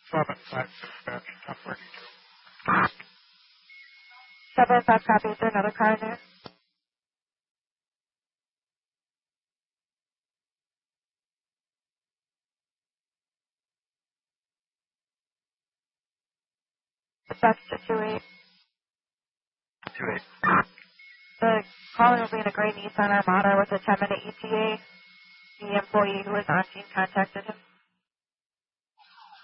7-5 dispatch, 1042. 7-5 copy. Is there another car in there? Dispatch to 28. 28. The caller will be in a gray Nissan Armada with a 10-minute ETA. The employee who was on scene contacted him.